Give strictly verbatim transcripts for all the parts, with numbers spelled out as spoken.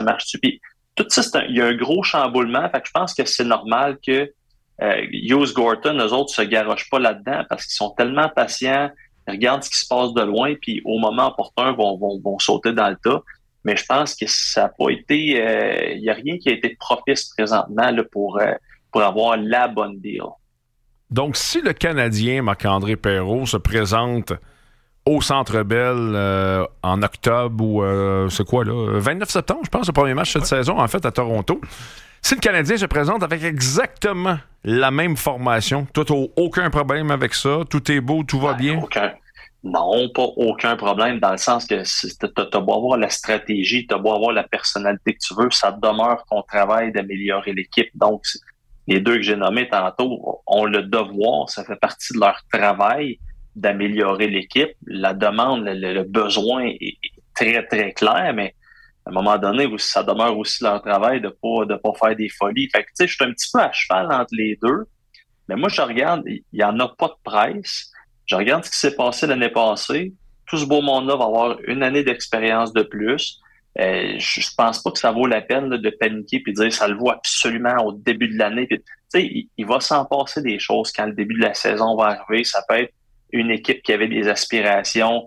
marche dessus. Puis tout ça, c'est un, il y a un gros chamboulement. Fait que je pense que c'est normal que euh, Hughes Gorton, eux autres, se garochent pas là-dedans parce qu'ils sont tellement patients, ils regardent ce qui se passe de loin, puis au moment opportun, vont, vont, vont sauter dans le tas. Mais je pense que ça n'a pas été... Il euh, n'y a rien qui a été propice présentement là, pour, euh, pour avoir la bonne deal. Donc, si le Canadien Marc-André Perreault se présente au Centre Bell euh, en octobre ou euh, c'est quoi là? vingt-neuf septembre, je pense, le premier match cette ouais. saison, en fait, à Toronto. Si le Canadien se présente avec exactement la même formation, toi, t'as aucun problème avec ça? Tout est beau, tout va ouais, bien? Aucun. Non, pas aucun problème, dans le sens que t'as, t'as beau avoir la stratégie, t'as beau avoir la personnalité que tu veux, ça demeure ton travail d'améliorer l'équipe. Donc, les deux que j'ai nommés tantôt ont le devoir, ça fait partie de leur travail d'améliorer l'équipe. La demande, le, le besoin est très, très clair, mais à un moment donné, ça demeure aussi leur travail de pas, de pas faire des folies. Fait que, tu sais, je suis un petit peu à cheval entre les deux, mais moi, je regarde, il y en a pas de presse. Je regarde ce qui s'est passé l'année passée. Tout ce beau monde-là va avoir une année d'expérience de plus. Euh, je, je pense pas que ça vaut la peine là, de paniquer puis de dire ça le vaut absolument au début de l'année. Tu sais, il, il va s'en passer des choses quand le début de la saison va arriver. Ça peut être une équipe qui avait des aspirations,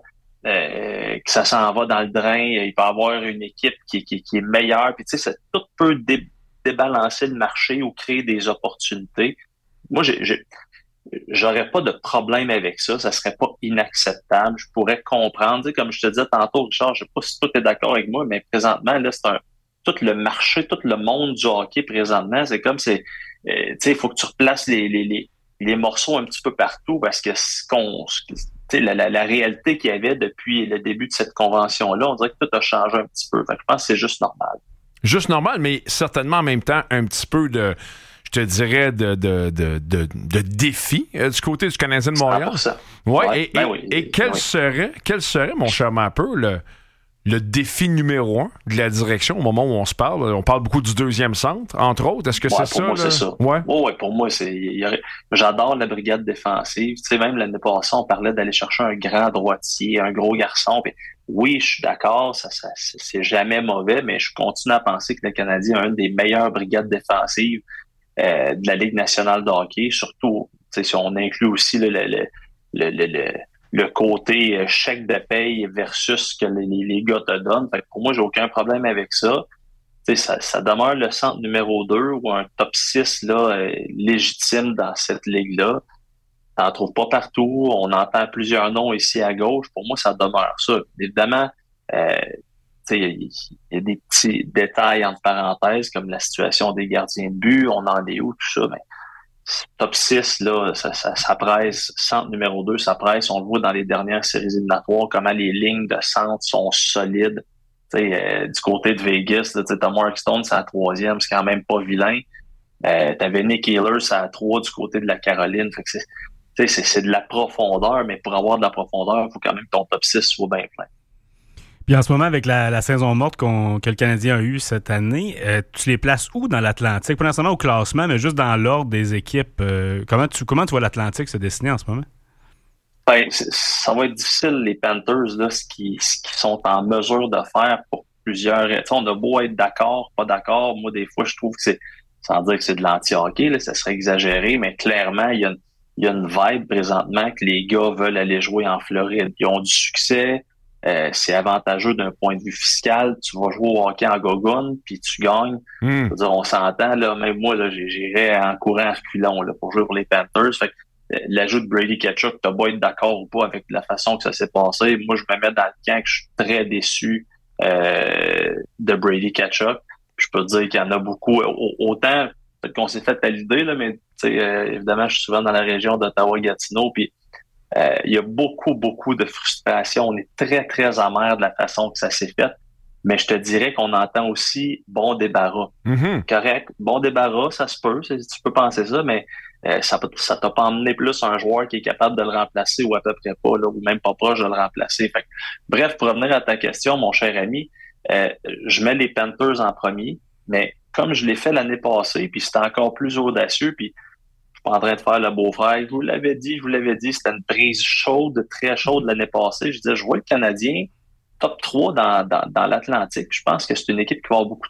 euh, que ça s'en va dans le drain. Il peut y avoir une équipe qui, qui, qui est meilleure. Puis tu sais, ça tout peut dé, débalancer le marché ou créer des opportunités. Moi, j'ai, j'ai J'aurais pas de problème avec ça, ça serait pas inacceptable. Je pourrais comprendre, tu sais, comme je te disais tantôt, Richard, je sais pas si toi t'es d'accord avec moi, mais présentement, là, c'est un tout le marché, tout le monde du hockey présentement, c'est comme c'est euh, tu sais, il faut que tu replaces les, les, les, les morceaux un petit peu partout parce que ce qu'on tu sais, la, la, la réalité qu'il y avait depuis le début de cette convention-là, on dirait que tout a changé un petit peu. Fait que je pense que c'est juste normal. Juste normal, mais certainement en même temps un petit peu de je te dirais, de, de, de, de, de défi euh, du côté du Canadien de Montréal. Ouais, ouais, et, ben et, oui, et quel, oui. serait, quel serait, mon cher Mapper, le, le défi numéro un de la direction au moment où on se parle? On parle beaucoup du deuxième centre, entre autres. Est-ce que ouais, c'est pour ça? Moi, là? c'est ça. Ouais. Oh, ouais, pour moi, c'est. Y aurait, j'adore la brigade défensive. Tu sais, même l'année passée, on parlait d'aller chercher un grand droitier, un gros garçon. Puis, oui, je suis d'accord, ça, ça, c'est jamais mauvais, mais je continue à penser que le Canadien a une des meilleures brigades défensives Euh, de la Ligue nationale de hockey, surtout si on inclut aussi le, le, le, le, le, le côté chèque de paye versus ce que les, les gars te donnent. Fait que pour moi, j'ai aucun problème avec ça. Ça, ça demeure le centre numéro deux ou un top six là, euh, légitime dans cette ligue-là. T'en trouves pas partout. On entend plusieurs noms ici à gauche. Pour moi, ça demeure ça. Évidemment, euh, il y a des petits détails entre parenthèses comme la situation des gardiens de but, on en est où, tout ça. Mais top six, là, ça, ça, ça presse. Centre numéro deux, ça presse. On le voit dans les dernières séries éliminatoires, comment les lignes de centre sont solides. Euh, du côté de Vegas, là, t'as Mark Stone, c'est la troisième, c'est quand même pas vilain. Euh, t'avais Nick Heeler, c'est à trois du côté de la Caroline. Fait que c'est, c'est, c'est de la profondeur, mais pour avoir de la profondeur, il faut quand même que ton top six soit bien plein. Puis en ce moment, avec la, la saison morte qu'on, que le Canadien a eue cette année, euh, tu les places où dans l'Atlantique? Pas nécessairement au classement, mais juste dans l'ordre des équipes. Euh, comment, tu, comment tu vois l'Atlantique se dessiner en ce moment? Ben, ça va être difficile, les Panthers, là, ce qu'ils ce qu'ils sont en mesure de faire pour plusieurs... Tu sais, on a beau être d'accord, pas d'accord. Moi, des fois, je trouve que c'est... Sans dire que c'est de l'anti-hockey, là, ça serait exagéré, mais clairement, il y a, il y a une vibe présentement que les gars veulent aller jouer en Floride. Ils ont du succès. Euh, c'est avantageux d'un point de vue fiscal. Tu vas jouer au hockey en gogoune, puis tu gagnes. Mm. Je veux dire, on s'entend, là, même moi, là, j'irais en courant en reculant là, pour jouer pour les Panthers. Fait que euh, l'ajout de Brady Tkachuk, t'as beau être d'accord ou pas avec la façon que ça s'est passé. Moi, je me mets dans le camp que je suis très déçu euh, de Brady Tkachuk. Puis je peux te dire qu'il y en a beaucoup. Autant, peut-être qu'on s'est fait à l'idée, là, mais euh, évidemment, je suis souvent dans la région d'Ottawa-Gatineau, puis Euh, il y a beaucoup, beaucoup de frustration. On est très, très amer de la façon que ça s'est fait. Mais je te dirais qu'on entend aussi bon débarras. Mm-hmm. Correct. Bon débarras, ça se peut. Tu peux penser ça, mais euh, ça ça t'a pas emmené plus un joueur qui est capable de le remplacer ou à peu près pas, là, ou même pas proche de le remplacer. Fait que, bref, pour revenir à ta question, mon cher ami, euh, je mets les Panthers en premier, mais comme je l'ai fait l'année passée, puis c'était encore plus audacieux, puis pas en train de faire le beau-frère. Je vous l'avais dit, je vous l'avais dit, c'était une prise chaude, très chaude l'année passée. Je disais, je vois le Canadien top trois dans, dans, dans l'Atlantique. Je pense que c'est une équipe qui va avoir beaucoup